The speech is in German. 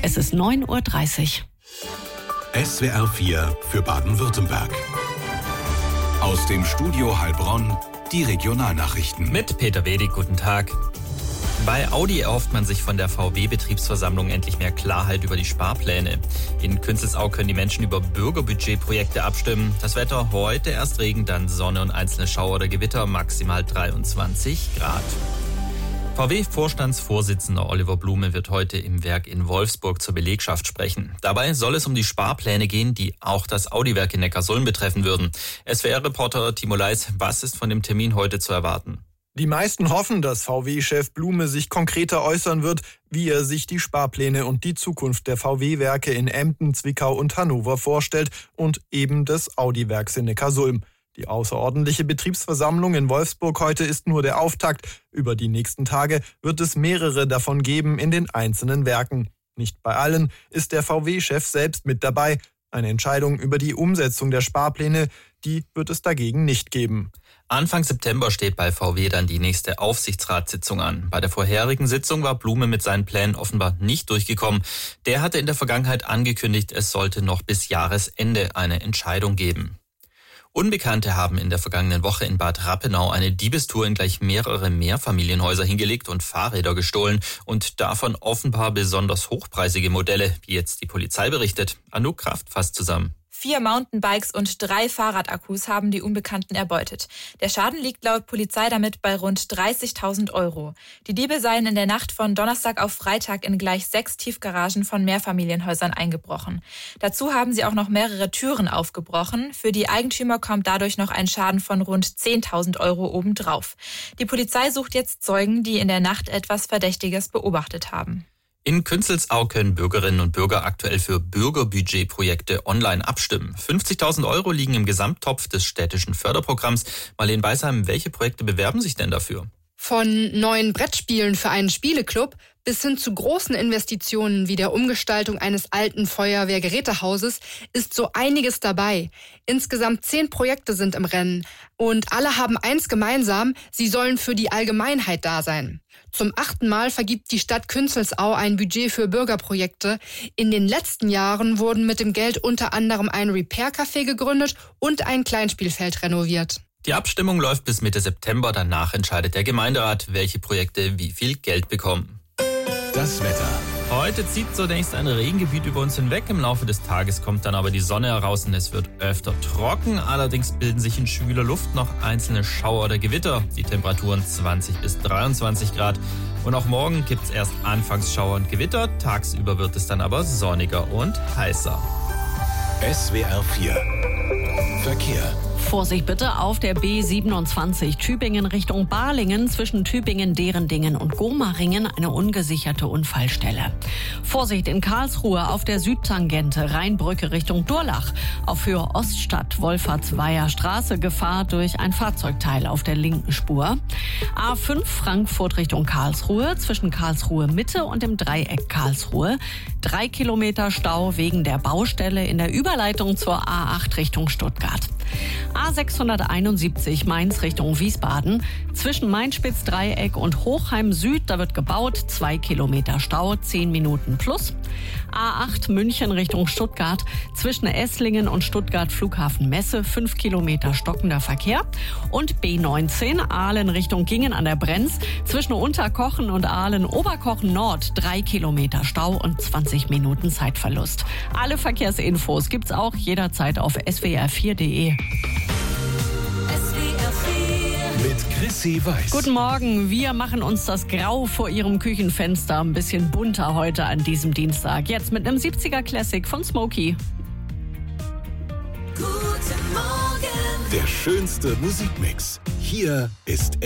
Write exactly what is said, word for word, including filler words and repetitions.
Es ist neun Uhr dreißig. S W R vier für Baden-Württemberg. Aus dem Studio Heilbronn die Regionalnachrichten. Mit Peter Wedig, guten Tag. Bei Audi erhofft man sich von der V W-Betriebsversammlung endlich mehr Klarheit über die Sparpläne. In Künzelsau können die Menschen über Bürgerbudgetprojekte abstimmen. Das Wetter heute erst Regen, dann Sonne und einzelne Schauer oder Gewitter, maximal dreiundzwanzig Grad. V W-Vorstandsvorsitzender Oliver Blume wird heute im Werk in Wolfsburg zur Belegschaft sprechen. Dabei soll es um die Sparpläne gehen, die auch das Audi-Werk in Neckarsulm betreffen würden. S W R-Reporter Timo Leis, was ist von dem Termin heute zu erwarten? Die meisten hoffen, dass V W-Chef Blume sich konkreter äußern wird, wie er sich die Sparpläne und die Zukunft der V W-Werke in Emden, Zwickau und Hannover vorstellt und eben des Audi-Werks in Neckarsulm. Die außerordentliche Betriebsversammlung in Wolfsburg heute ist nur der Auftakt. Über die nächsten Tage wird es mehrere davon geben in den einzelnen Werken. Nicht bei allen ist der V W-Chef selbst mit dabei. Eine Entscheidung über die Umsetzung der Sparpläne, die wird es dagegen nicht geben. Anfang September steht bei V W dann die nächste Aufsichtsratssitzung an. Bei der vorherigen Sitzung war Blume mit seinen Plänen offenbar nicht durchgekommen. Der hatte in der Vergangenheit angekündigt, es sollte noch bis Jahresende eine Entscheidung geben. Unbekannte haben in der vergangenen Woche in Bad Rappenau eine Diebestour in gleich mehrere Mehrfamilienhäuser hingelegt und Fahrräder gestohlen und davon offenbar besonders hochpreisige Modelle, wie jetzt die Polizei berichtet. Anouk Kraft fasst zusammen. Vier Mountainbikes und drei Fahrradakkus haben die Unbekannten erbeutet. Der Schaden liegt laut Polizei damit bei rund dreißigtausend Euro. Die Diebe seien in der Nacht von Donnerstag auf Freitag in gleich sechs Tiefgaragen von Mehrfamilienhäusern eingebrochen. Dazu haben sie auch noch mehrere Türen aufgebrochen. Für die Eigentümer kommt dadurch noch ein Schaden von rund zehntausend Euro obendrauf. Die Polizei sucht jetzt Zeugen, die in der Nacht etwas Verdächtiges beobachtet haben. In Künzelsau können Bürgerinnen und Bürger aktuell für Bürgerbudgetprojekte online abstimmen. fünfzigtausend Euro liegen im Gesamttopf des städtischen Förderprogramms. Marlene Beisheim, welche Projekte bewerben sich denn dafür? Von neuen Brettspielen für einen Spieleclub bis hin zu großen Investitionen wie der Umgestaltung eines alten Feuerwehrgerätehauses ist so einiges dabei. Insgesamt zehn Projekte sind im Rennen und alle haben eins gemeinsam, sie sollen für die Allgemeinheit da sein. Zum achten Mal vergibt die Stadt Künzelsau ein Budget für Bürgerprojekte. In den letzten Jahren wurden mit dem Geld unter anderem ein Repair-Café gegründet und ein Kleinspielfeld renoviert. Die Abstimmung läuft bis Mitte September. Danach entscheidet der Gemeinderat, welche Projekte wie viel Geld bekommen. Das Wetter. Heute zieht zunächst ein Regengebiet über uns hinweg. Im Laufe des Tages kommt dann aber die Sonne heraus und es wird öfter trocken. Allerdings bilden sich in schwüler Luft noch einzelne Schauer oder Gewitter. Die Temperaturen zwanzig bis dreiundzwanzig Grad. Und auch morgen gibt es erst anfangs Schauer und Gewitter. Tagsüber wird es dann aber sonniger und heißer. S W R vier Verkehr. Vorsicht bitte auf der B siebenundzwanzig Tübingen Richtung Balingen zwischen Tübingen, Derendingen und Gomaringen eine ungesicherte Unfallstelle. Vorsicht in Karlsruhe auf der Südtangente Rheinbrücke Richtung Durlach. Auf Höhe Oststadt Wolfertsweiher Straße Gefahr durch ein Fahrzeugteil auf der linken Spur. A fünf Frankfurt Richtung Karlsruhe zwischen Karlsruhe Mitte und dem Dreieck Karlsruhe. Drei Kilometer Stau wegen der Baustelle in der Überleitung zur A acht Richtung Stuttgart. A sechshunderteinundsiebzig Mainz Richtung Wiesbaden. Zwischen Mainspitz-Dreieck und Hochheim Süd, da wird gebaut. Zwei Kilometer Stau, zehn Minuten plus. A acht München Richtung Stuttgart. Zwischen Esslingen und Stuttgart Flughafen Messe, fünf Kilometer stockender Verkehr. Und B neunzehn Aalen Richtung Gingen an der Brenz. Zwischen Unterkochen und Aalen Oberkochen Nord, drei Kilometer Stau und zwanzig Minuten Zeitverlust. Alle Verkehrsinfos gibt's auch jederzeit auf s w r vier punkt d e. Mit Chrissy Weiß. Guten Morgen, wir machen uns das Grau vor Ihrem Küchenfenster ein bisschen bunter heute an diesem Dienstag. Jetzt mit einem siebziger Classic von Smokey. Guten Morgen. Der schönste Musikmix. Hier ist